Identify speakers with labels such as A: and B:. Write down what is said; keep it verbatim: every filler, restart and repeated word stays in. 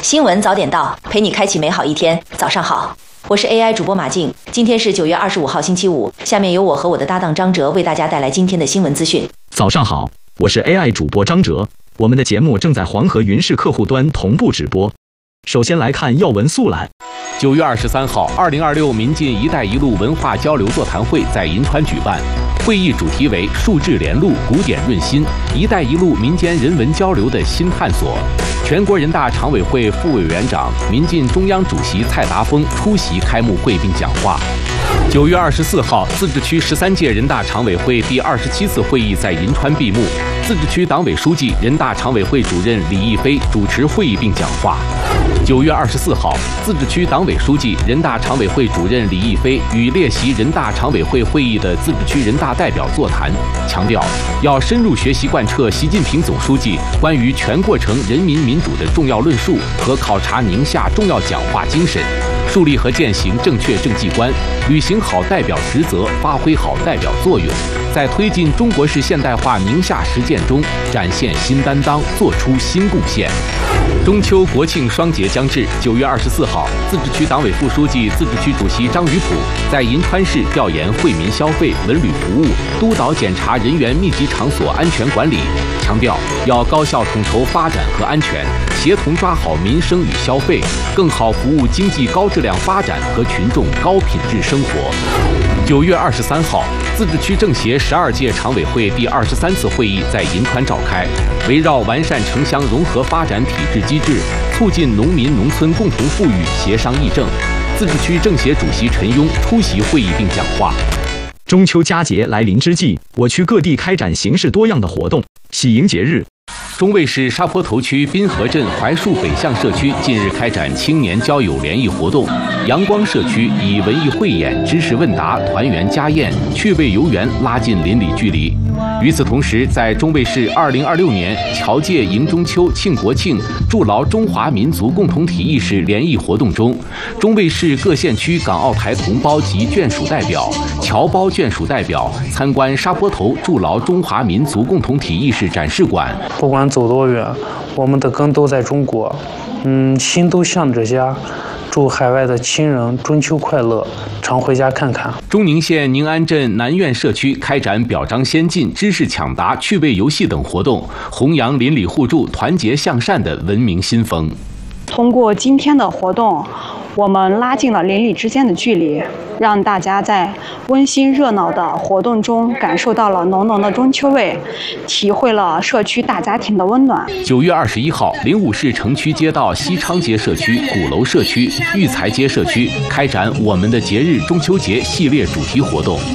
A: 新闻早点到，陪你开启美好一天。早上好，我是 A I 主播马静。今天是九月二十五号星期五，下面由我和我的搭档张哲为大家带来今天的新闻资讯。
B: 早上好，我是 A I 主播张哲。我们的节目正在黄河云视客户端同步直播。首先来看要闻速览。
C: 九月二十三号，二零二六民进“一带一路”文化交流座谈会在银川举办。会议主题为“数质连路，古典润新，一带一路”民间人文交流的新探索。全国人大常委会副委员长、民进中央主席蔡达峰出席开幕会并讲话。九月二十四号，自治区十三届人大常委会第二十七次会议在银川闭幕。自治区党委书记、人大常委会主任李毅飞主持会议并讲话。九月二十四号，自治区党委书记、人大常委会主任李毅飞与列席人大常委会会议的自治区人大代表座谈，强调要深入学习贯彻习近平总书记关于全过程人民民主的重要论述和考察宁夏重要讲话精神，树立和践行正确政绩观，履行好代表职责，发挥好代表作用，在推进中国式现代化宁夏实践中展现新担当，做出新贡献。中秋国庆双节将至，九月二十四号，自治区党委副书记、自治区主席张宇普在银川市调研惠民消费、文旅服务，督导检查人员密集场所安全管理，强调要高效统筹发展和安全，协同抓好民生与消费，更好服务经济高质量发展和群众高品质生活。九月二十三号，自治区政协十二届常委会第二十三次会议在银川召开，围绕完善城乡融合发展体制机制，促进农民农村共同富裕协商议政。自治区政协主席陈庸出席会议并讲话。
B: 中秋佳节来临之际，我区各地开展形式多样的活动，喜迎节日。
C: 中卫市沙坡头区滨河镇槐树北巷社区近日开展青年交友联谊活动，阳光社区以文艺汇演、知识问答、团圆家宴、趣味游园拉近邻里距离。与此同时，在中卫市二零二六年侨界迎中秋、庆国庆、筑牢中华民族共同体意识联谊活动中，中卫市各县区港澳台同胞及眷属代表、侨胞眷属代表参观沙坡头筑牢中华民族共同体意识展示馆。
D: 不管走多远，我们的根都在中国，嗯，心都向着家。祝海外的亲人中秋快乐，常回家看看。
C: 中宁县宁安镇南苑社区开展表彰先进、知识抢答、趣味游戏等活动，弘扬邻里互助、团结向善的文明新风。
E: 通过今天的活动，我们拉近了邻里之间的距离，让大家在温馨热闹的活动中感受到了浓浓的中秋味，体会了社区大家庭的温暖。
C: 九月二十一号，灵武市城区街道西昌街社区、鼓楼社区、育才街社区开展我们的节日中秋节系列主题活动。